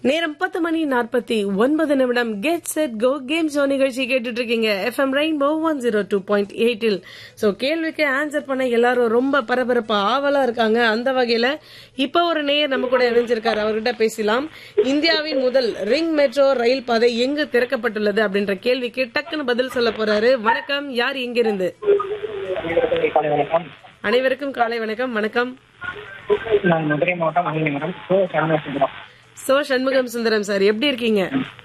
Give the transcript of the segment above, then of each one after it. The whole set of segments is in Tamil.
நேரம் 10:49 get set go game show நிகழ்ச்சி கேட்டுட்டு இருக்கீங்க FM ரெயின்போ 102.8 சோ கேள்விக்கு ஆன்சர் பண்ண எல்லாரும் ரொம்ப பரபரப்பா ஆவலா இருக்காங்க. அந்த வகையில இப்ப ஒரு நேயர் நம்ம கூட இணைஞ்சிருக்காரு, அவர்கிட்ட பேசலாம். இந்தியாவின் முதல் ரிங் மெட்ரோ ரயில் பாதை எங்கு திறக்கப்பட்டுள்ளது அப்படின்ற கேள்விக்கு டக்குன்னு பதில் சொல்ல போறாரு. வணக்கம், யார் எங்கிருந்து? அனைவருக்கும் காலை வணக்கம். வணக்கம். நான் மதுரை மாவட்டம் சோ சண்முகம் சுந்தரம் சார், எப்படி இருக்கீங்க?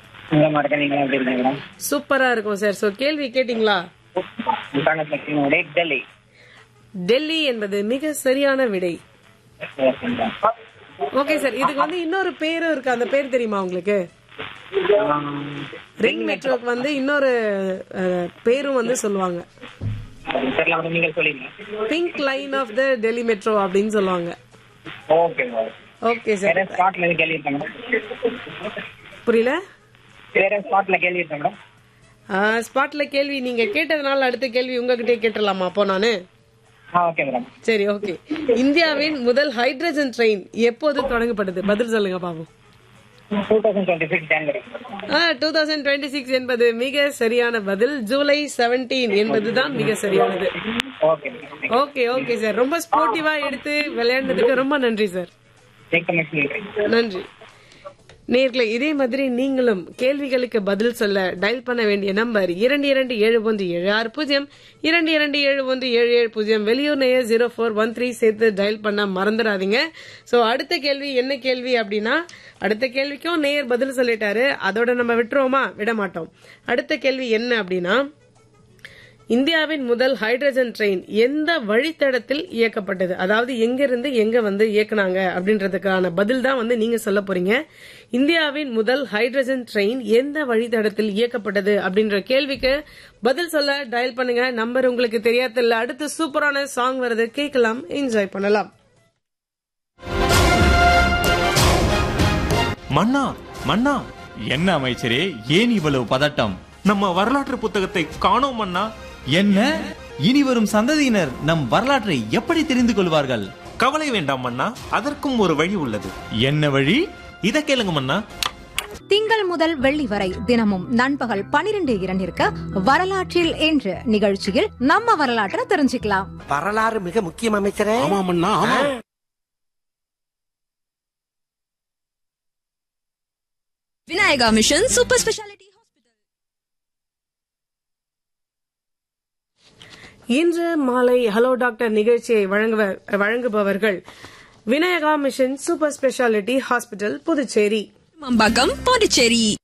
சூப்பரா இருக்கும் சார். சோ கேள்வி கேட்டீங்களா? டெல்லி என்பது மிக சரியான விடை. ஓகே சார், இதுக்கு இன்னொரு பேரும் இருக்கு, அந்த பேர் தெரியுமா உங்களுக்கு? ரிங் மெட்ரோக்கு இன்னொரு பேரும் சொல்லுவாங்க. Pink line of the Delhi metro அப்படின்னு சொல்லுவாங்க. Okay sir. புரியல? ஸ்பாட்ல கேள்வி நீங்க கேட்டதுனால அடுத்த கேள்வி உங்ககிட்டே கேட்டலாமா அப்போ நானு? சரி, ஓகே. இந்தியாவின் முதல் ஹைட்ரஜன் ட்ரெயின் எப்போது தொடங்கப்பட்டது? பதில் சொல்லுங்க பாப்போம். 2026 என்பது மிக சரியான பதில். ஜூலை 17 என்பதுதான் மிக சரியானது. ஓகே ஓகே சார், ரொம்ப ஸ்போர்ட்டிவா எடுத்து விளையாடுறதுக்கு ரொம்ப நன்றி சார். நன்றி. நேர்களே, இதே மாதிரி நீங்களும் கேள்விகளுக்கு பதில் சொல்ல டயல் பண்ண வேண்டிய நம்பர் 227176 227177. வெளியூர் நேயர் 0413 சேர்த்து டயல் பண்ண மறந்துடாதீங்க. சோ அடுத்த கேள்வி என்ன கேள்வி அப்படின்னா, அடுத்த கேள்விக்கும் நேயர் பதில் சொல்லிட்டாரு, அதோட நம்ம விட்டுருவோமா? விட மாட்டோம். அடுத்த கேள்வி என்ன அப்படின்னா, இந்தியாவின் முதல் ஹைட்ரஜன் ட்ரெயின் எந்த வழித்தடத்தில் இயக்கப்பட்டது? அதாவது எங்கிருந்து எங்க இயக்குனாங்க அப்படின்றதுக்கான பதில் தான் நீங்க சொல்ல போறீங்க. இந்தியாவின் முதல் ஹைட்ரஜன் ட்ரெயின் எந்த வழித்தடத்தில் இயக்கப்பட்டது அப்படின்ற கேள்விக்கு பதில் சொல்ல டயல் பண்ணுங்க. நம்பர் உங்களுக்கு தெரியாதில்ல. அடுத்து சூப்பரான சாங் வருது, கேட்கலாம், என்ஜாய் பண்ணலாம். மன்னா மன்னா, என்ன அமைச்சரே, ஏன் இவ்வளவு பதட்டம்? நம்ம வரலாற்று புத்தகத்தை காணோம் மன்னா. என்ன? இனி வரும் சந்ததியினர் நம் வரலாற்றை எப்படி தெரிந்து கொள்வார்கள்? கவலை வேண்டாம் மன்னா, அதற்கும் ஒரு வழி உள்ளது. என்ன வழி? இத கேளுங்க மன்னா. திங்கள் முதல் வெள்ளி வரை தினமும் நண்பகல் 12:02 வரலாற்றில் என்று நிகழ்ச்சியில் நம்ம வரலாற்றை தெரிஞ்சுக்கலாம். வரலாறு மிக முக்கியம் அமைச்சரே. ஆமா மன்னா, ஆமா. விநாயகா மிஷன் சூப்பர் ஸ்பெஷாலிட்டி இன்று மாலை ஹலோ டாக்டர் நிகழ்ச்சியை வழங்குபவர்கள் Vinayaka mission super speciality hospital, Puducherry, Mambakkam, Pondicherry.